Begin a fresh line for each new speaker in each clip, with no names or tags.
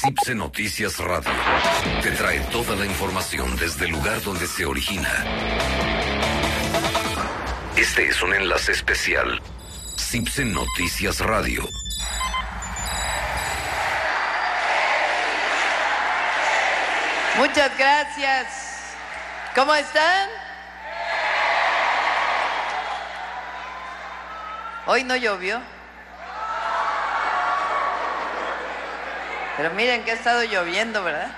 CIPSE Noticias Radio te trae toda la información desde el lugar donde se origina. Este es un enlace especial. CIPSE Noticias Radio.
Muchas gracias. ¿Cómo están? Hoy no llovió. Pero miren que ha estado lloviendo, ¿verdad?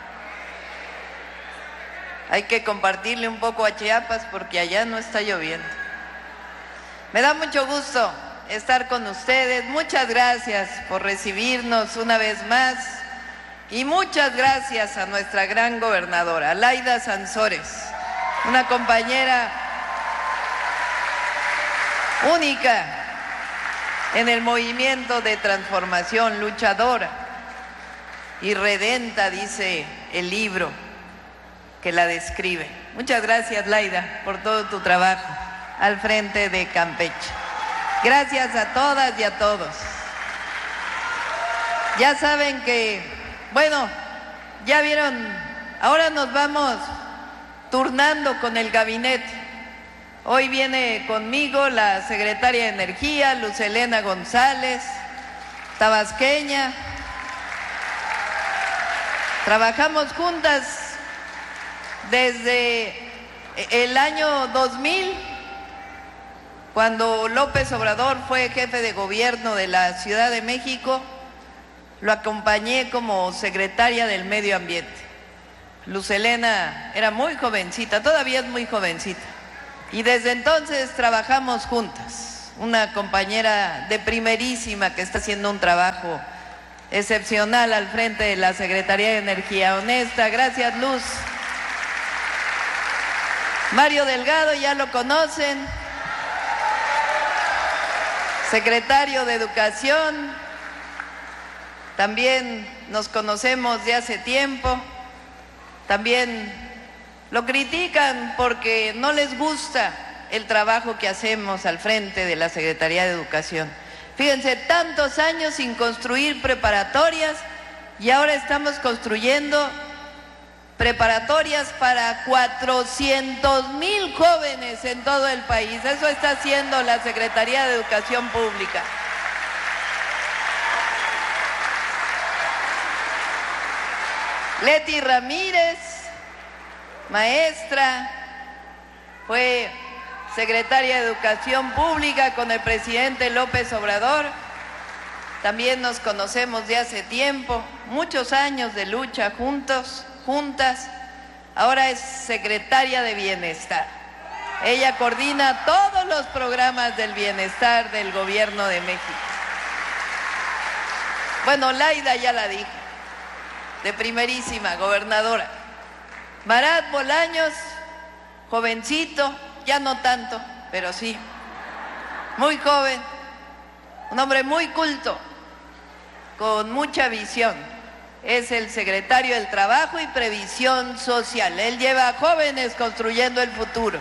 Hay que compartirle un poco a Chiapas porque allá no está lloviendo. Me da mucho gusto estar con ustedes. Muchas gracias por recibirnos una vez más. Y muchas gracias a nuestra gran gobernadora, Laida Sansores, una compañera única en el movimiento de transformación, luchadora y redenta, dice el libro que la describe. Muchas gracias, Laida, por todo tu trabajo al frente de Campeche. Gracias a todas y a todos. Ya saben que, bueno, ya vieron, ahora nos vamos turnando con el gabinete. Hoy viene conmigo la secretaria de Energía, Luz Helena González, tabasqueña. Trabajamos juntas desde el año 2000, cuando López Obrador fue jefe de gobierno de la Ciudad de México. Lo acompañé como secretaria del Medio Ambiente. Luz Helena era muy jovencita, todavía es muy jovencita. Y desde entonces trabajamos juntas. Una compañera de primerísima que está haciendo un trabajo excepcional al frente de la Secretaría de Energía. Honesta, gracias, Luz. Mario Delgado, ya lo conocen, secretario de Educación, también nos conocemos de hace tiempo, también lo critican porque no les gusta el trabajo que hacemos al frente de la Secretaría de Educación. Fíjense, tantos años sin construir preparatorias y ahora estamos construyendo preparatorias para 400,000 jóvenes en todo el país. Eso está haciendo la Secretaría de Educación Pública. Leti Ramírez, maestra, fue secretaria de Educación Pública con el presidente López Obrador. También nos conocemos de hace tiempo, muchos años de lucha juntas. Ahora es secretaria de Bienestar. Ella coordina todos los programas del bienestar del gobierno de México. Bueno, Laida ya la dije, de primerísima, gobernadora. Marat Bolaños, jovencito, ya no tanto, pero sí, muy joven, un hombre muy culto, con mucha visión. Es el secretario del Trabajo y Previsión Social. Él lleva a jóvenes construyendo el futuro.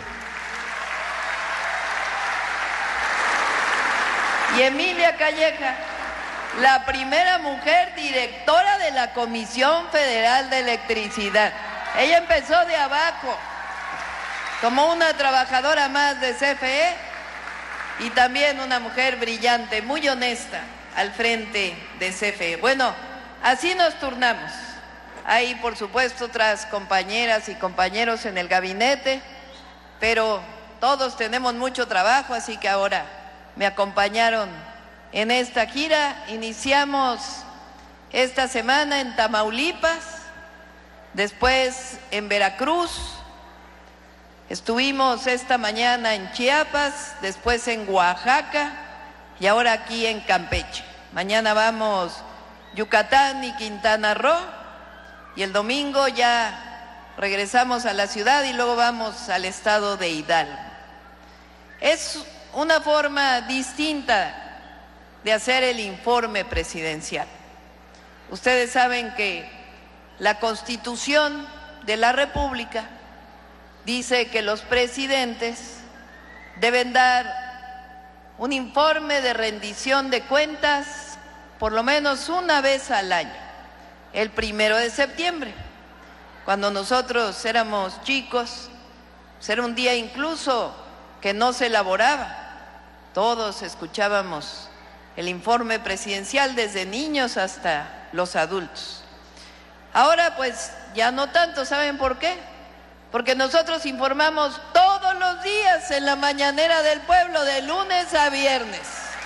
Y Emilia Calleja, la primera mujer directora de la Comisión Federal de Electricidad. Ella empezó de abajo, como una trabajadora más de CFE, y también una mujer brillante, muy honesta, al frente de CFE. Bueno, así nos turnamos. Hay, por supuesto, otras compañeras y compañeros en el gabinete, pero todos tenemos mucho trabajo, así que ahora me acompañaron en esta gira. Iniciamos esta semana en Tamaulipas, después en Veracruz, estuvimos esta mañana en Chiapas, después en Oaxaca y ahora aquí en Campeche. Mañana vamos Yucatán y Quintana Roo, y el domingo ya regresamos a la ciudad y luego vamos al estado de Hidalgo. Es una forma distinta de hacer el informe presidencial. Ustedes saben que la Constitución de la República dice que los presidentes deben dar un informe de rendición de cuentas por lo menos una vez al año, el 1 de septiembre. Cuando nosotros éramos chicos, era un día incluso que no se elaboraba. Todos escuchábamos el informe presidencial desde niños hasta los adultos. Ahora pues ya no tanto, ¿saben por qué? Porque nosotros informamos todos los días en la mañanera del pueblo, de lunes a viernes.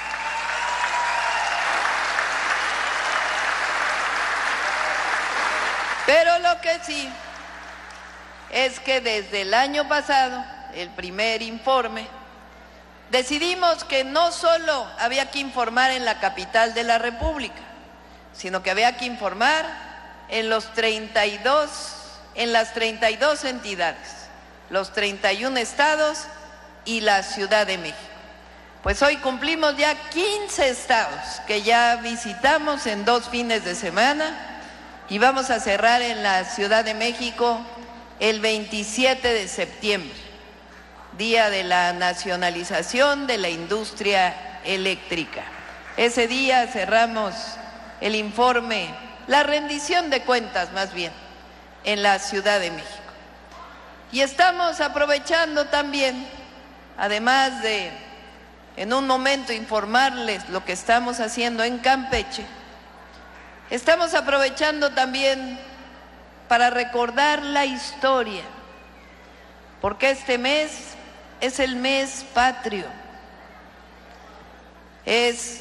Pero lo que sí es que desde el año pasado, el primer informe, decidimos que no solo había que informar en la capital de la República, sino que había que informar en las 32 entidades, los 31 estados y la Ciudad de México. Pues hoy cumplimos ya 15 estados que ya visitamos en 2 fines de semana y vamos a cerrar en la Ciudad de México el 27 de septiembre, día de la nacionalización de la industria eléctrica. Ese día cerramos el informe, la rendición de cuentas más bien, en la Ciudad de México. Y estamos aprovechando también, además de en un momento informarles lo que estamos haciendo en Campeche, estamos aprovechando también para recordar la historia, porque este mes es el mes patrio, es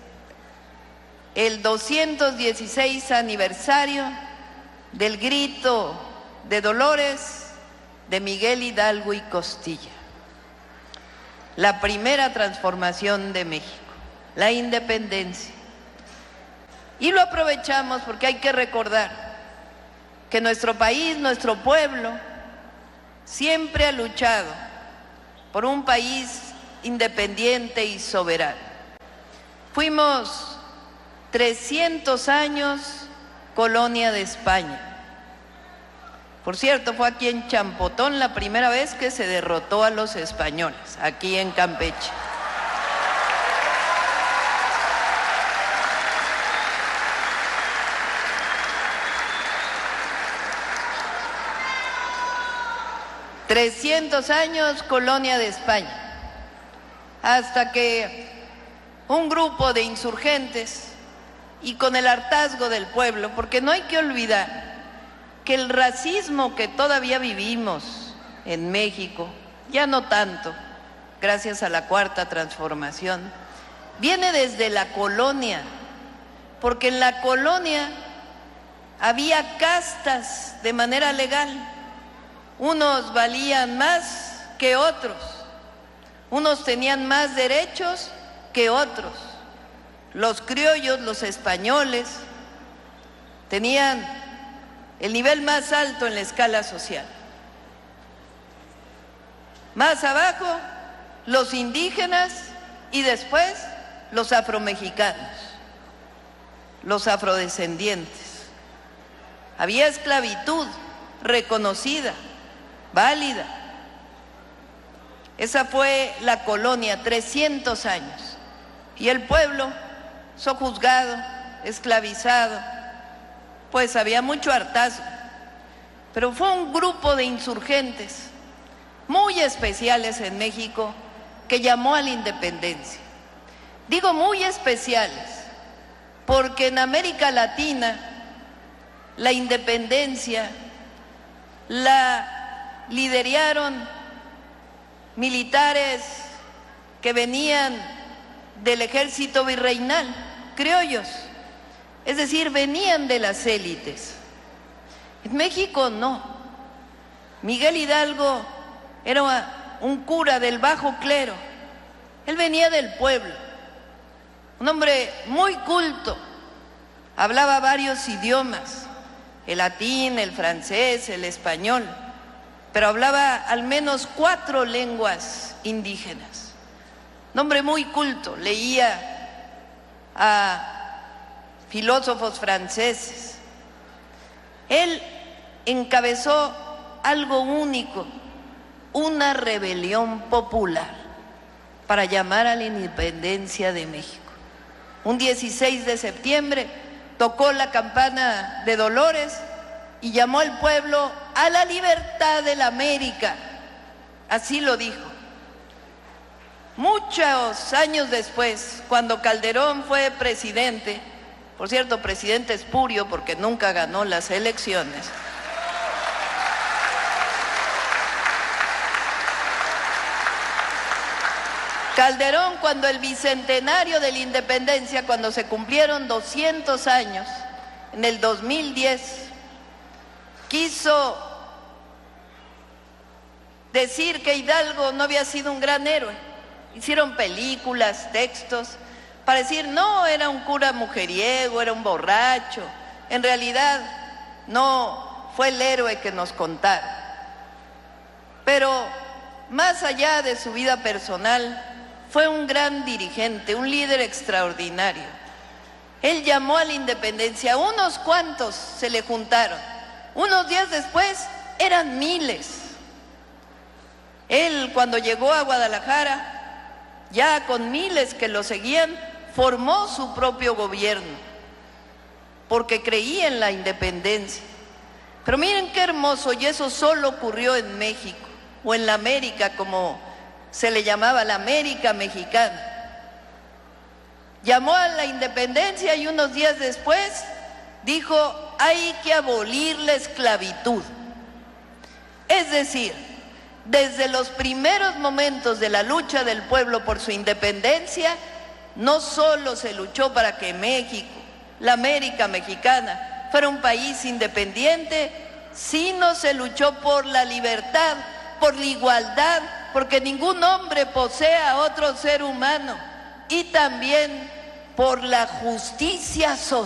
el 216 aniversario del grito de Dolores de Miguel Hidalgo y Costilla, la primera transformación de México, la independencia. Y lo aprovechamos porque hay que recordar que nuestro país, nuestro pueblo, siempre ha luchado por un país independiente y soberano. Fuimos 300 años colonia de España. Por cierto, fue aquí en Champotón la primera vez que se derrotó a los españoles, aquí en Campeche. ...300 años colonia de España, hasta que un grupo de insurgentes, y con el hartazgo del pueblo, porque no hay que olvidar que el racismo que todavía vivimos en México, ya no tanto, gracias a la Cuarta Transformación, viene desde la colonia, porque en la colonia había castas de manera legal. Unos valían más que otros, unos tenían más derechos que otros. Los criollos, los españoles, tenían el nivel más alto en la escala social. Más abajo, los indígenas y después los afromexicanos, los afrodescendientes. Había esclavitud reconocida, válida. Esa fue la colonia, 300 años. Y el pueblo, sojuzgado, esclavizado, pues había mucho hartazgo. Pero fue un grupo de insurgentes muy especiales en México que llamó a la independencia. Digo muy especiales porque en América Latina la independencia la lideraron militares que venían del ejército virreinal, criollos, es decir, venían de las élites. En México no. Miguel Hidalgo era un cura del bajo clero, él venía del pueblo, un hombre muy culto, hablaba varios idiomas, el latín, el francés, el español, pero hablaba al menos 4 lenguas indígenas. Un hombre muy culto, leía a filósofos franceses. Él encabezó algo único, una rebelión popular para llamar a la independencia de México. Un 16 de septiembre tocó la campana de Dolores y llamó al pueblo a la libertad de la América. Así lo dijo. Muchos años después, cuando Calderón fue presidente, por cierto, presidente espurio porque nunca ganó las elecciones, Calderón, cuando el bicentenario de la independencia, cuando se cumplieron 200 años, en el 2010, quiso decir que Hidalgo no había sido un gran héroe. Hicieron películas, textos, para decir, no, era un cura mujeriego, era un borracho. En realidad, no fue el héroe que nos contaron. Pero más allá de su vida personal, fue un gran dirigente, un líder extraordinario. Él llamó a la independencia, unos cuantos se le juntaron. Unos días después eran miles. Él, cuando llegó a Guadalajara, ya con miles que lo seguían, formó su propio gobierno, porque creía en la independencia. Pero miren qué hermoso, y eso solo ocurrió en México, o en la América, como se le llamaba, la América mexicana. Llamó a la independencia y unos días después dijo, hay que abolir la esclavitud. Es decir, desde los primeros momentos de la lucha del pueblo por su independencia, no solo se luchó para que México, la América mexicana, fuera un país independiente, sino se luchó por la libertad, por la igualdad, porque ningún hombre posee a otro ser humano, y también por la justicia social.